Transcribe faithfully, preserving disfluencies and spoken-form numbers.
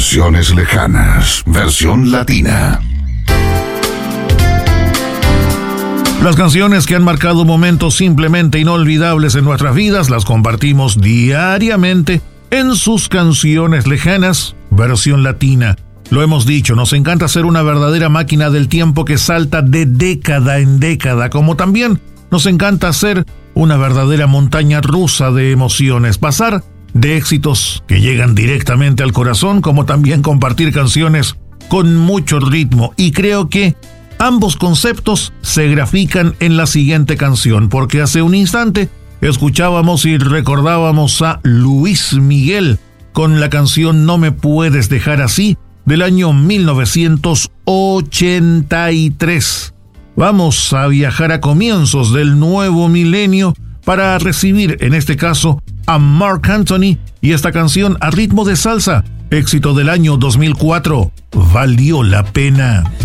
Versiones lejanas, versión latina. Las canciones que han marcado momentos simplemente inolvidables en nuestras vidas las compartimos diariamente en sus canciones lejanas, versión latina. Lo hemos dicho, nos encanta ser una verdadera máquina del tiempo que salta de década en década, como también nos encanta ser una verdadera montaña rusa de emociones, pasar de éxitos que llegan directamente al corazón, como también compartir canciones con mucho ritmo. Y creo que ambos conceptos se grafican en la siguiente canción, porque hace un instante escuchábamos y recordábamos a Luis Miguel con la canción No me puedes dejar así, del año mil novecientos ochenta y tres. Vamos a viajar a comienzos del nuevo milenio para recibir, en este caso, a Marc Anthony y esta canción a ritmo de salsa, éxito del año dos mil cuatro, Valió la pena.